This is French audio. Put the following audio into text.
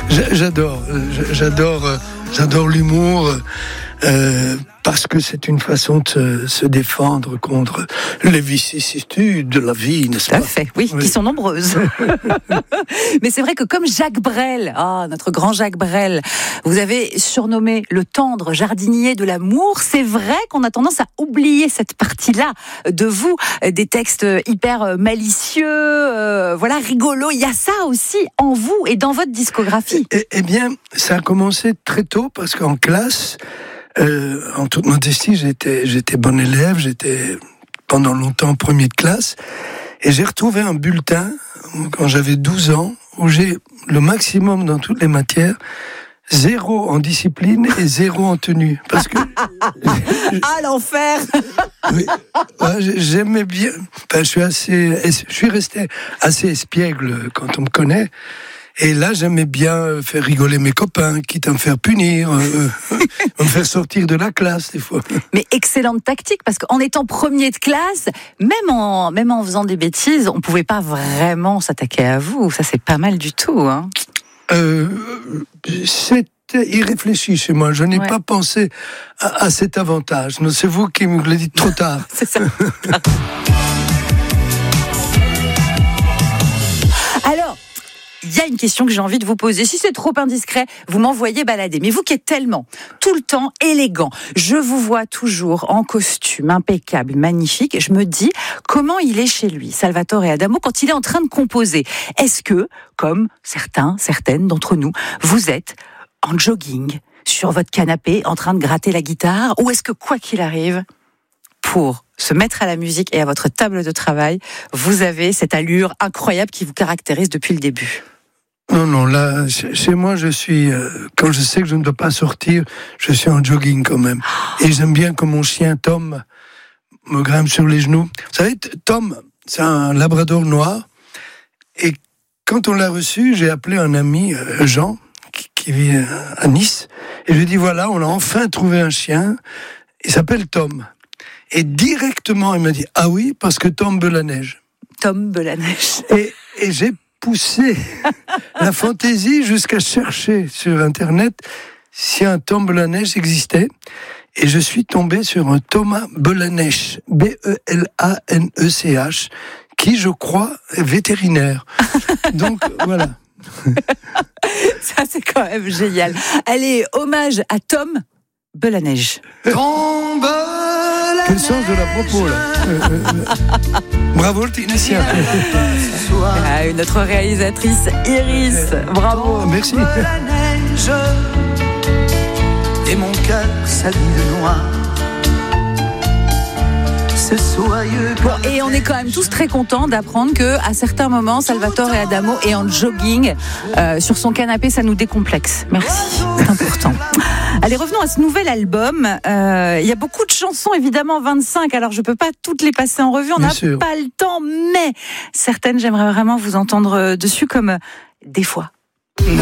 J'adore l'humour. Parce que c'est une façon de se défendre contre les vicissitudes de la vie, n'est-ce pas ? Tout à fait, oui, qui sont nombreuses. Mais c'est vrai que comme Jacques Brel, notre grand Jacques Brel, vous avez surnommé le tendre jardinier de l'amour, c'est vrai qu'on a tendance à oublier cette partie-là de vous, des textes hyper malicieux, rigolos. Il y a ça aussi en vous et dans votre discographie. Eh bien, ça a commencé très tôt parce qu'en classe, en toute modestie, j'étais bon élève, j'étais pendant longtemps premier de classe, et j'ai retrouvé un bulletin quand j'avais 12 ans où j'ai le maximum dans toutes les matières, 0 en discipline et 0 en tenue. Parce que l'enfer. Oui, j'aimais bien. Enfin, je suis resté assez espiègle quand on me connaît. Et là, j'aimais bien faire rigoler mes copains, quitte à me faire punir, me faire sortir de la classe des fois. Mais excellente tactique, parce qu'en étant premier de classe, même en faisant des bêtises, on pouvait pas vraiment s'attaquer à vous. Ça, c'est pas mal du tout, hein. C'était irréfléchi chez moi. Je n'ai pas pensé à cet avantage. C'est vous qui me le dites trop tard. C'est ça. Alors, il y a une question que j'ai envie de vous poser. Si c'est trop indiscret, vous m'envoyez balader. Mais vous qui êtes tellement, tout le temps, élégant, je vous vois toujours en costume, impeccable, magnifique. Je me dis, comment il est chez lui, Salvatore Adamo, quand il est en train de composer ? Est-ce que, comme certaines d'entre nous, vous êtes en jogging, sur votre canapé, en train de gratter la guitare ? Ou est-ce que, quoi qu'il arrive, pour se mettre à la musique et à votre table de travail, vous avez cette allure incroyable qui vous caractérise depuis le début? Non, là, chez moi, je suis, quand je sais que je ne dois pas sortir, je suis en jogging quand même. Et j'aime bien que mon chien Tom me grimpe sur les genoux. Vous savez, Tom, c'est un labrador noir. Et quand on l'a reçu, j'ai appelé un ami, Jean, qui vit à Nice. Et je lui ai dit, voilà, on a enfin trouvé un chien. Il s'appelle Tom. Et directement, il m'a dit, ah oui, parce que tombe la neige. Tombe la neige. Et j'ai poussé la fantaisie jusqu'à chercher sur Internet si un tombe la neige existait. Et je suis tombé sur un Thomas Belanèche, Belanech, qui, je crois, est vétérinaire. Donc, voilà. Ça, c'est quand même génial. Allez, hommage à Tom Belanèche. Tombe Quel sens de la propos, là. Bravo le technicien. Notre réalisatrice Iris, bravo. Merci. La neige et mon cœur s'habille de noir. Et on est quand même tous très contents d'apprendre que, à certains moments, Salvatore Adamo est en jogging sur son canapé. Ça nous décomplexe. Merci, c'est important. Allez, revenons à ce nouvel album. Il y a beaucoup de chansons, évidemment, 25. Alors, je peux pas toutes les passer en revue. On n'a pas le temps, mais certaines, j'aimerais vraiment vous entendre dessus, comme Des fois.